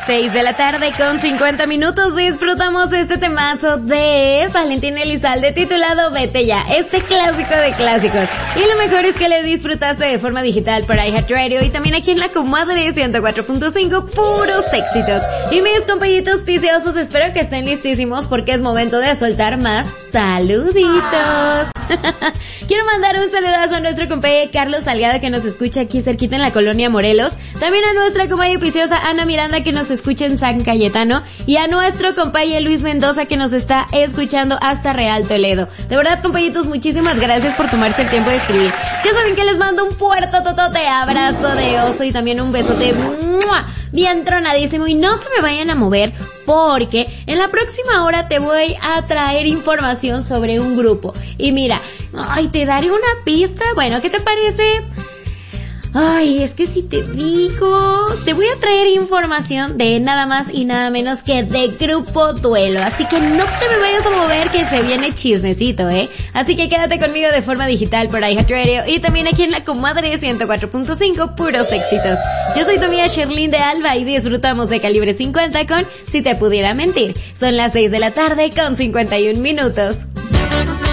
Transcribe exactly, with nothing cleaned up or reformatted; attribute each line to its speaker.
Speaker 1: seis de la tarde con cincuenta minutos disfrutamos este temazo de Valentín Elizalde titulado Vete Ya, este clásico de clásicos. Y lo mejor es que le disfrutaste de forma digital por iHeartRadio y también aquí en la Comadre ciento cuatro punto cinco, puros éxitos. Y mis compañitos piciosos, espero que estén listísimos porque es momento de soltar más saluditos. Quiero mandar un saludazo a nuestro compañero Carlos Salgado que nos escucha aquí cerquita en la colonia Morelos, también a nuestra compañera piciosa Ana Miranda que nos escucha en San Cayetano y a nuestro compañero Luis Mendoza que nos está escuchando hasta Real Toledo. De verdad, compañitos, muchísimas gracias por tomarse el tiempo de escribir. Ya saben que les mando un fuerte totote abrazo de oso y también un besote ¡mua! Bien tronadísimo, y no se me vayan a mover porque en la próxima hora te voy a traer información sobre un grupo. Y mira, ay, te daré una pista. Bueno, ¿qué te parece? Ay, es que si te digo, te voy a traer información de nada más y nada menos que de Grupo Duelo. Así que no te me vayas a mover que se viene chismecito, ¿eh? Así que quédate conmigo de forma digital por iHeartRadio y también aquí en la Comadre ciento cuatro punto cinco, puros éxitos. Yo soy tu amiga Sherlyn de Alba y disfrutamos de Calibre cincuenta con Si Te Pudiera Mentir. Son las seis de la tarde con cincuenta y un minutos.